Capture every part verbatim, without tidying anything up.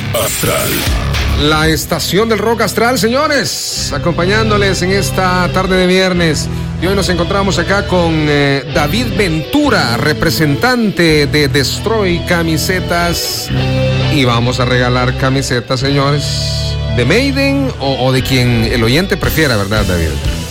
Astral. La estación del rock astral, señores, acompañándoles en esta tarde de viernes. Y hoy nos encontramos acá con eh, David Ventura, representante de Destroy Camisetas. Y vamos a regalar camisetas, señores, de Maiden o, o de quien el oyente prefiera, ¿verdad, David?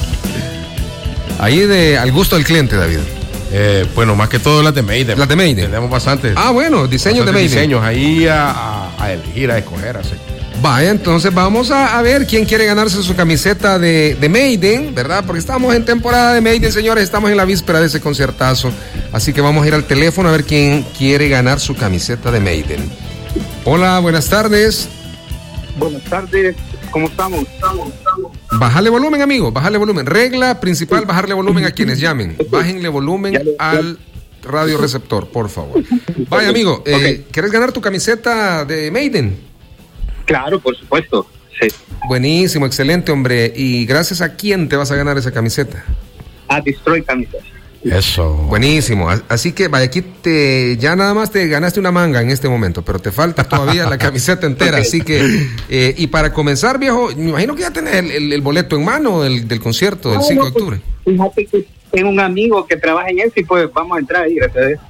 Ahí de al gusto del cliente, David. Eh, bueno, más que todo las de Maiden. Las de Maiden. Tenemos bastantes. Ah, bueno, diseños de Maiden. Diseños ahí a, a, a elegir, a escoger, así. Vaya, entonces vamos a, a ver quién quiere ganarse su camiseta de, de Maiden, ¿verdad? Porque estamos en temporada de Maiden, señores, estamos en la víspera de ese conciertazo. Así que vamos a ir al teléfono a ver quién quiere ganar su camiseta de Maiden. Hola, buenas tardes. Buenas tardes, ¿cómo estamos? Estamos, estamos. Bájale volumen, amigo, bájale volumen. Regla principal, bajarle volumen a quienes llamen. Bájenle volumen al radio receptor, por favor. Vaya, amigo, eh, okay. ¿Quieres ganar tu camiseta de Maiden? Claro, por supuesto, sí. Buenísimo, excelente, hombre. ¿Y gracias a quién te vas a ganar esa camiseta? A Destroy Camisetas. Eso. Buenísimo. Así que, vaya, aquí te, ya nada más te ganaste una manga en este momento, pero te falta todavía la camiseta entera. Okay. Así que, eh, y para comenzar, viejo, me imagino que ya tenés el, el, el boleto en mano del, del concierto del no, cinco de octubre. Pues, fíjate que tengo un amigo que trabaja en eso y pues vamos a entrar ahí, gracias a Dios.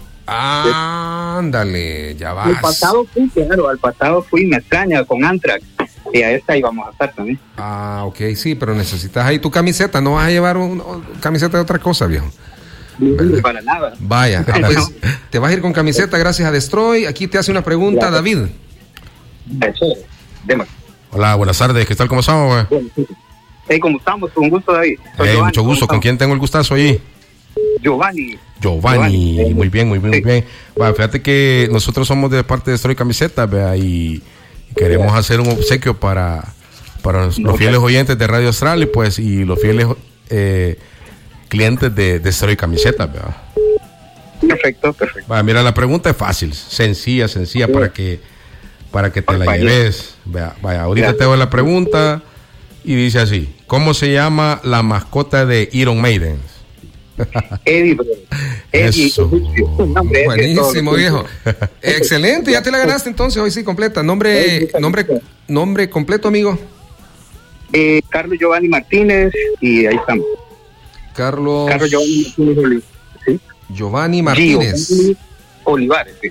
Ah, ándale, ya vas. Al pasado fui, claro, al pasado fui, me extraña, con Anthrax. Y a esta íbamos a estar también. Ah, ok, sí, pero necesitas ahí tu camiseta, no vas a llevar una un, camiseta de otra cosa, viejo. No, para nada. Vaya, ah, pues, te vas a ir con camiseta gracias a Destroy. Aquí te hace una pregunta, claro. David. Eso, démosle. Hola, buenas tardes, ¿qué tal? ¿Cómo estamos, güey? Hey, ¿cómo estamos? Un gusto, David. Hey, Giovanni, mucho gusto, ¿con quién tengo el gustazo ahí? Giovanni. Giovanni, Giovanni. Muy bien, muy bien, sí. Muy bien. Bueno, fíjate que nosotros somos de parte de Destroy Camisetas, vea, y queremos sí. hacer un obsequio para, para los, los fieles oyentes de Radio Astral y pues y los fieles eh, clientes de Destroy Camisetas, vea. Perfecto, perfecto. Bueno, mira, la pregunta es fácil, sencilla, sencilla sí. para que para que te la lleves. Vea, vaya, ahorita te doy la pregunta y dice así: ¿cómo se llama la mascota de Iron Maiden? Eddie, bro. Eddie. Eso. Buenísimo, viejo. Excelente, ya te la ganaste entonces, hoy sí completa. Nombre, nombre, nombre completo, amigo. Eh, Carlos Giovanni Martínez, y ahí estamos. Carlos. Carlos Giovanni Martínez. ¿Sí? Giovanni Martínez. Giovanni Olivares, sí.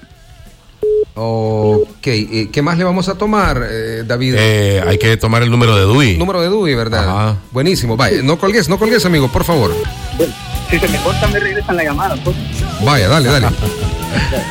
Ok, ¿qué más le vamos a tomar, eh, David? Eh, hay que tomar el número de D U I. Número de D U I, ¿verdad? Ajá. Buenísimo, vaya, no colgues, no colgues, amigo, por favor. Bueno, si se me corta me regresan la llamada, pues. Vaya, dale, dale.